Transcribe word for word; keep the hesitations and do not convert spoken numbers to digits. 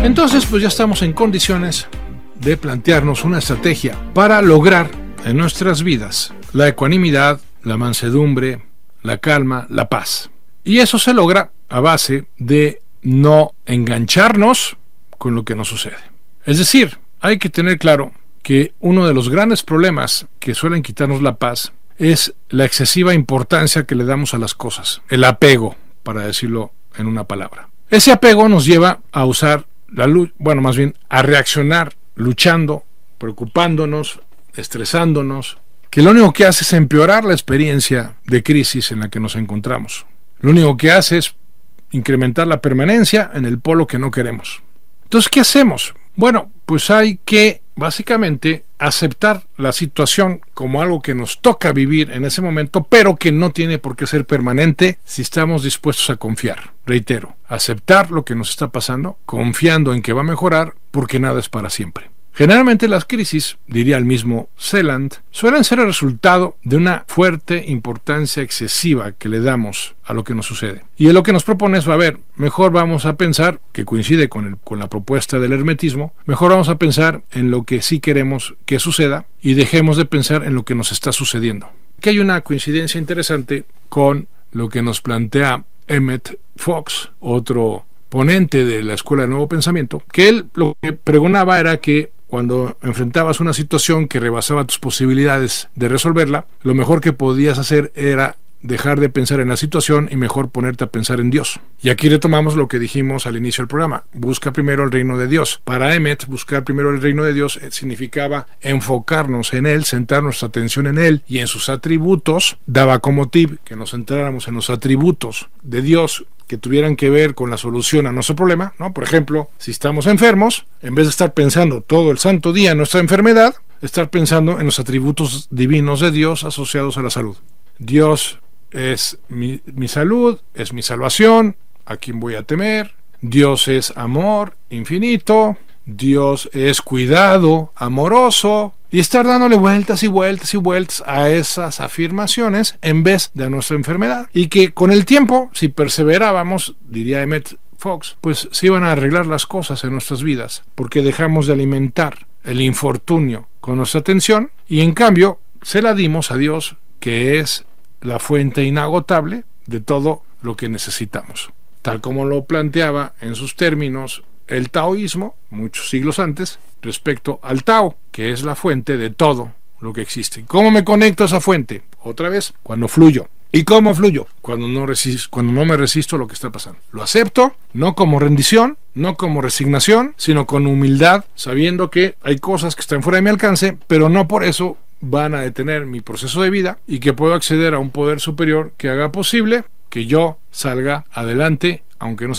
Entonces, pues ya estamos en condiciones de plantearnos una estrategia para lograr en nuestras vidas la ecuanimidad, la mansedumbre, la calma, la paz. Y eso se logra a base de no engancharnos con lo que nos sucede. Es decir, hay que tener claro que uno de los grandes problemas que suelen quitarnos la paz es la excesiva importancia que le damos a las cosas, el apego, para decirlo en una palabra. Ese apego nos lleva a usar la luz, bueno, más bien a reaccionar luchando, preocupándonos, estresándonos, que lo único que hace es empeorar la experiencia de crisis en la que nos encontramos. Lo único que hace es incrementar la permanencia en el polo que no queremos. Entonces, ¿qué hacemos? Bueno, pues hay que básicamente aceptar la situación como algo que nos toca vivir en ese momento, pero que no tiene por qué ser permanente si estamos dispuestos a confiar. Reitero, aceptar lo que nos está pasando, confiando en que va a mejorar, porque nada es para siempre. Generalmente las crisis, diría el mismo Celand, suelen ser el resultado de una fuerte importancia excesiva que le damos a lo que nos sucede. Y lo que nos propone es, a ver, mejor vamos a pensar, que coincide con, el, con la propuesta del hermetismo, mejor vamos a pensar en lo que sí queremos que suceda y dejemos de pensar en lo que nos está sucediendo. Aquí hay una coincidencia interesante con lo que nos plantea Emmett Fox, otro ponente de la Escuela de Nuevo Pensamiento, que él lo que pregonaba era que cuando enfrentabas una situación que rebasaba tus posibilidades de resolverla, lo mejor que podías hacer era dejar de pensar en la situación y mejor ponerte a pensar en Dios. Y aquí retomamos lo que dijimos al inicio del programa. Busca primero el reino de Dios. Para Emmett, buscar primero el reino de Dios significaba enfocarnos en Él, centrar nuestra atención en Él y en sus atributos. Daba como tip que nos centráramos en los atributos de Dios que tuvieran que ver con la solución a nuestro problema, ¿no? Por ejemplo, si estamos enfermos, en vez de estar pensando todo el santo día en nuestra enfermedad, estar pensando en los atributos divinos de Dios asociados a la salud. Dios es mi, mi salud, es mi salvación, ¿a quién voy a temer? Dios es amor infinito, Dios es cuidado amoroso, y estar dándole vueltas y vueltas y vueltas a esas afirmaciones en vez de a nuestra enfermedad. Y que con el tiempo, si perseverábamos, diría Emmett Fox, pues se iban a arreglar las cosas en nuestras vidas, porque dejamos de alimentar el infortunio con nuestra atención y en cambio se la dimos a Dios, que es la fuente inagotable de todo lo que necesitamos. Tal como lo planteaba en sus términos el taoísmo, muchos siglos antes, respecto al Tao, que es la fuente de todo lo que existe. ¿Cómo me conecto a esa fuente? Otra vez, cuando fluyo. ¿Y cómo fluyo? Cuando no resisto, cuando no me resisto a lo que está pasando. Lo acepto, no como rendición, no como resignación, sino con humildad, sabiendo que hay cosas que están fuera de mi alcance, pero no por eso van a detener mi proceso de vida y que puedo acceder a un poder superior que haga posible que yo salga adelante, aunque no